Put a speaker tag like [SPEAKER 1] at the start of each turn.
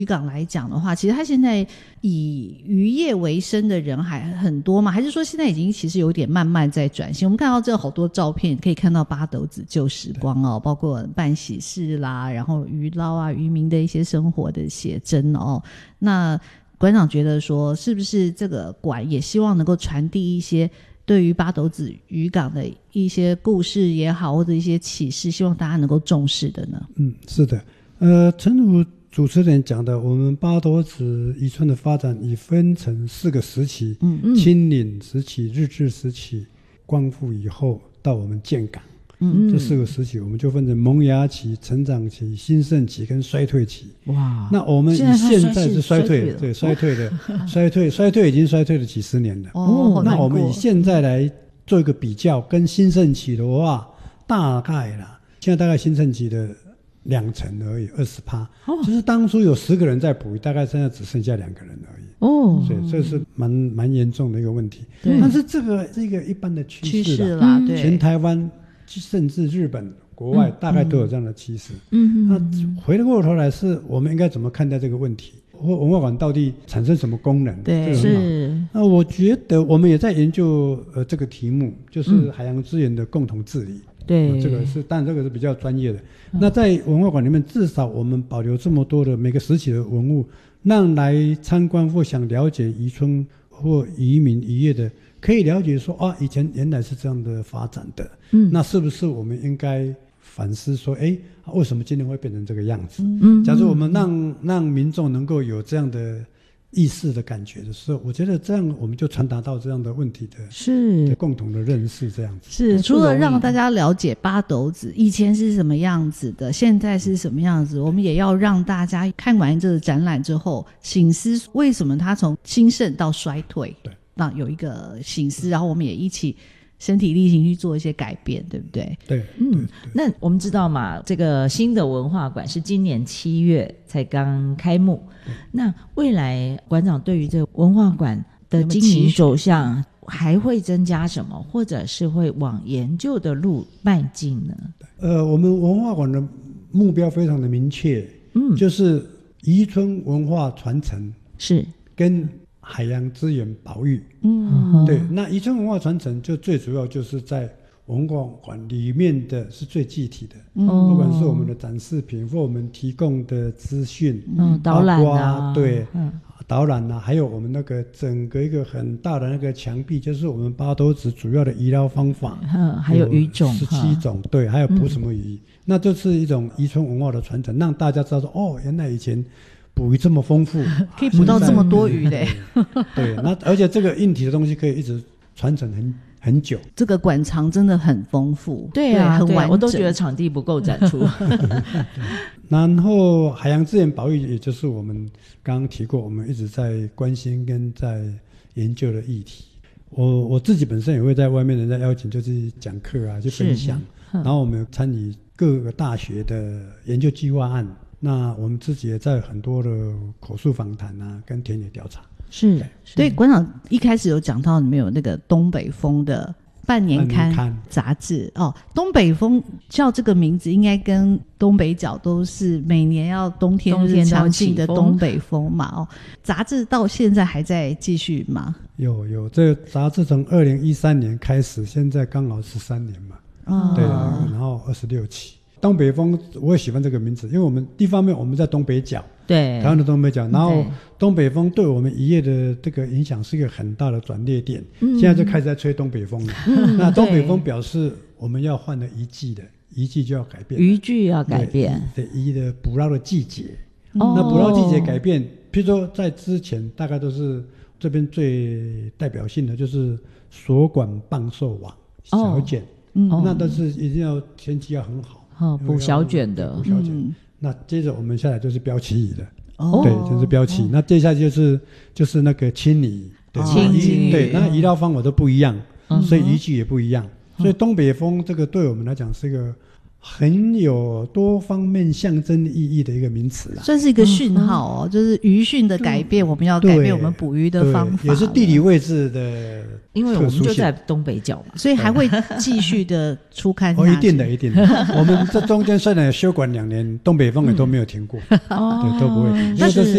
[SPEAKER 1] 渔港来讲的话，其实它现在以渔业为生的人还很多嘛？还是说现在已经其实有点慢慢在转型？我们看到这好多照片，可以看到八斗子旧时光哦，包括办喜事啦，然后渔捞啊、渔民的一些生活的写真哦。那馆长觉得说，是不是这个馆也希望能够传递一些对于八斗子渔港的一些故事也好，或者一些启示，希望大家能够重视的呢？
[SPEAKER 2] 是的，诚如主持人讲的，我们八斗子渔村的发展已分成4个时期，清领时期、日治时期、光复以后到我们建港，这4个时期我们就分成萌芽期、成长期、兴盛期跟衰退期。哇，那我们现在是衰退，对，衰退的衰退已经衰退了几十年了。那我们以现在来做一个比较，跟兴盛期的话，大概啦，现在大概兴盛期的2成而已，20%，就是当初有10个人在捕鱼，大概现在只剩下2个人而已。所以这是蛮严重的一个问题。但是这个是一个一般的趋势啦，对，全台湾甚至日本、国外大概都有这样的趋势。那回过头来，是我们应该怎么看待这个问题？或文化馆到底产生什么功能？
[SPEAKER 1] 对，是。
[SPEAKER 2] 那我觉得我们也在研究这个题目，就是海洋资源的共同治理。对，这个是，但这个是比较专业的。那在文化馆里面，至少我们保留这么多的每个时期的文物，让来参观或想了解渔村或渔民渔业的，可以了解说以前原来是这样的发展的。那是不是我们应该反思说，为什么今天会变成这个样子？假如我们让民众能够有这样的意识的感觉的时候，我觉得这样我们就传达到这样的问题的共同的认识，这样子
[SPEAKER 1] 是除了让大家了解八斗子以前是什么样子的，现在是什么样子，我们也要让大家看完这个展览之后省思为什么它从兴盛到衰退，对，那有一个省思，然后我们也一起身体力行去做一些改变，对不对？
[SPEAKER 2] 对，
[SPEAKER 3] 那我们知道嘛，这个新的文化馆是今年7月才刚开幕。那未来馆长对于这个文化馆的经营走向还会增加什么，或者是会往研究的路迈进呢？
[SPEAKER 2] 我们文化馆的目标非常的明确，就是渔村文化传承是跟海洋资源保育。对，那渔村文化传承就最主要就是在文化馆里面的是最具体的，不管是我们的展示品或我们提供的资讯，
[SPEAKER 3] 导览啊，
[SPEAKER 2] 对，导览啊，还有我们那个整个一个很大的那个墙壁，就是我们八斗子主要的渔捞方法，
[SPEAKER 3] 还有鱼种
[SPEAKER 2] 17种，对，还有捕什么鱼，那就是一种渔村文化的传承，让大家知道说，原来以前捕鱼这么丰富，
[SPEAKER 1] 可以捕到这么多鱼的。
[SPEAKER 2] 对，那而且这个硬体的东西可以一直传承很久。这
[SPEAKER 1] 个馆藏真的很丰富，
[SPEAKER 3] 对啊，很完整，我都觉得场地不够展出。
[SPEAKER 2] 然后海洋资源保育，也就是我们刚刚提过，我们一直在关心跟在研究的议题。我自己本身也会在外面人家邀请，就是讲课啊，去分享。然后我们参与各个大学的研究计划案。那我们自己也在很多的口述访谈啊，跟田野调查。
[SPEAKER 1] 是，所以馆长一开始有讲到你们有那个东北风的半年刊杂志东北风叫这个名字，应该跟东北角都是每年要冬天就是常进的东北风嘛。杂志到现在还在继续吗？
[SPEAKER 2] 有，这个杂志从2013年开始，现在刚好13年嘛。对，然后26期。东北风我也喜欢这个名字，因为我们一方面我们在东北角，对，台湾的东北角，然后东北风对我们渔业的这个影响是一个很大的转捩点，现在就开始在吹东北风了。那东北风表示我们要换了渔季的，渔季就要改变，
[SPEAKER 3] 渔具要改变，
[SPEAKER 2] 对，渔的捕捞的季节。那捕捞季节改变，譬如说在之前大概都是这边最代表性的就是锁管棒寿网小卷，那都是一定要天气要很好。
[SPEAKER 3] 捕小卷的，
[SPEAKER 2] 捕小卷。那接着我们下来就是标旗鱼的，对，就是标旗。那接下来就是那个青鱼，对，那渔捞方法都不一样，所以渔具也不一样。所以东北风这个对我们来讲是一个很有多方面象征意义的一个名词啦，
[SPEAKER 1] 算是一个讯号哦，就是鱼汛的改变，我们要改变我们捕鱼的方法，
[SPEAKER 2] 也是地理位置的，
[SPEAKER 3] 因为我们就在东北角嘛，
[SPEAKER 1] 所以还会继续的出刊下去。
[SPEAKER 2] 一定的，一定的。我们这中间虽然有休馆2年，东北风也都没有停过，对，都不会停，因为这是